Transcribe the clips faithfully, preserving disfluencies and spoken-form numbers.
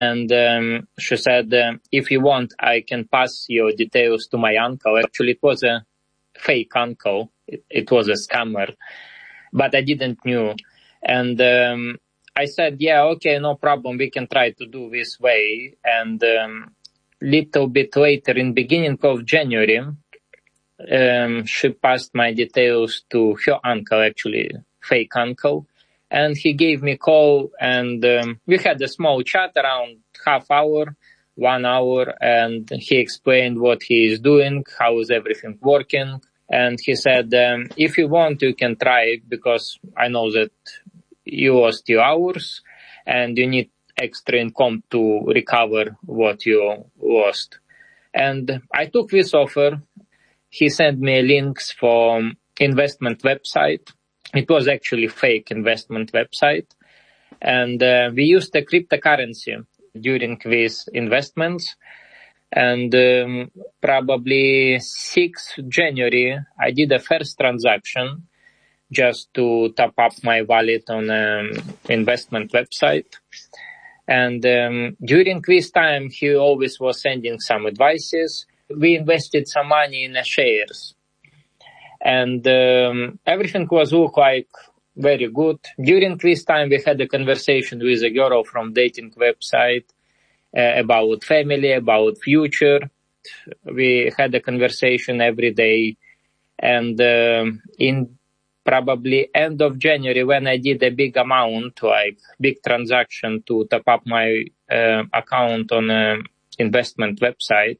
And um, she said, um, if you want, I can pass your details to my uncle. Actually, it was a fake uncle. It, it was a scammer, but I didn't knew. And um, I said, yeah, okay, no problem. We can try to do this way. And um, little bit later, in beginning of January, um, she passed my details to her uncle, actually, fake uncle. And he gave me a call, and um, we had a small chat around half hour, one hour, and he explained what he is doing, how is everything working. And he said, um, if you want, you can try it, because I know that you lost your hours and you need extra income to recover what you lost. And I took this offer. He sent me links for investment website. It was actually fake investment website. And uh, we used the cryptocurrency during these investments. And um, probably sixth of January, I did a first transaction just to top up my wallet on an investment website. And um, during this time, he always was sending some advices. We invested some money in the shares. And um, everything was look like very good. During this time, we had a conversation with a girl from dating website uh, about family, about future. We had a conversation every day. And um, in probably end of January, when I did a big amount, like big transaction to top up my uh, account on an investment website,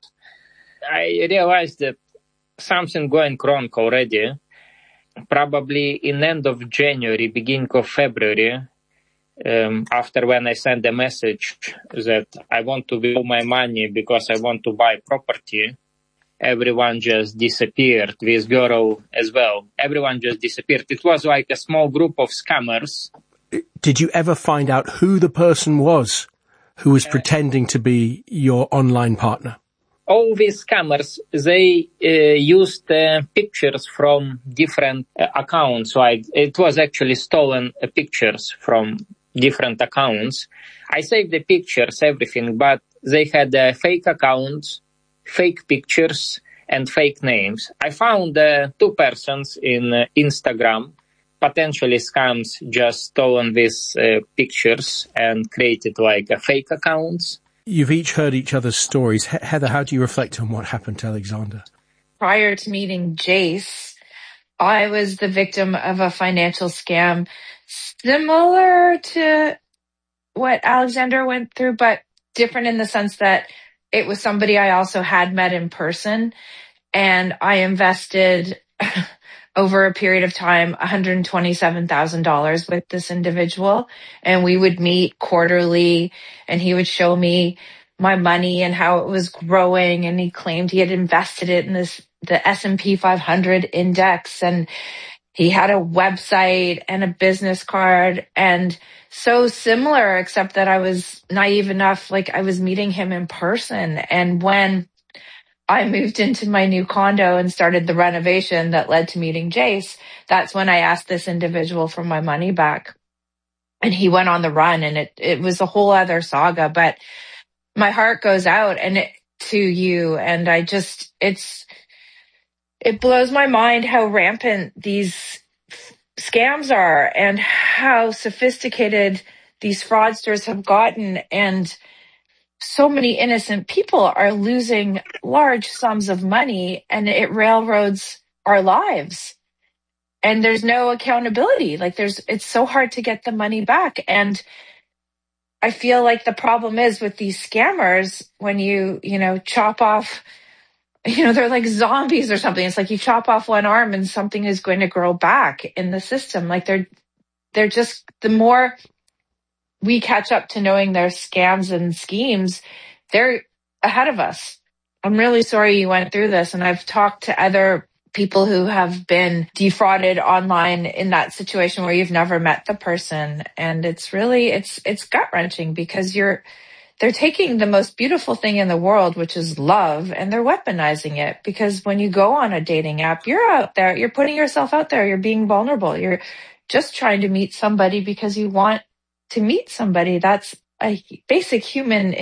I realized that something going wrong already. Probably in end of January, beginning of February, um, after when I sent a message that I want to withdraw my money because I want to buy property, everyone just disappeared. This girl as well. Everyone just disappeared. It was like a small group of scammers. Did you ever find out who the person was who was uh, pretending to be your online partner? All these scammers, they uh, used uh, pictures from different uh, accounts. Like it was actually stolen uh, pictures from different accounts. I saved the pictures, everything, but they had uh, fake accounts, fake pictures, and fake names. I found uh, two persons in uh, Instagram, potentially scams, just stolen these uh, pictures and created like uh, fake accounts. You've each heard each other's stories. He- Heather, how do you reflect on what happened to Alexander? Prior to meeting Jace, I was the victim of a financial scam similar to what Alexander went through, but different in the sense that it was somebody I also had met in person, and I invested over a period of time one hundred twenty-seven thousand dollars with this individual, and we would meet quarterly, and he would show me my money and how it was growing, and he claimed he had invested it in this the S and P five hundred index, and he had a website and a business card, and so similar, except that I was naive enough, like I was meeting him in person. And when I moved into my new condo and started the renovation that led to meeting Jace, that's when I asked this individual for my money back. And he went on the run, and it, it was a whole other saga. But my heart goes out and it, to you. And I just, it's, it blows my mind how rampant these scams are and how sophisticated these fraudsters have gotten. And so many innocent people are losing large sums of money, and it railroads our lives. And there's no accountability. Like there's, it's so hard to get the money back. And I feel like the problem is with these scammers, when you, you know, chop off, you know, they're like zombies or something. It's like you chop off one arm and something is going to grow back in the system. Like they're, they're just, the more we catch up to knowing their scams and schemes, they're ahead of us. I'm really sorry you went through this. And I've talked to other people who have been defrauded online in that situation where you've never met the person. And it's really, it's, it's gut wrenching because you're, they're taking the most beautiful thing in the world, which is love, and they're weaponizing it. Because when you go on a dating app, you're out there, you're putting yourself out there, you're being vulnerable. You're just trying to meet somebody because you want to meet somebody. That's a basic human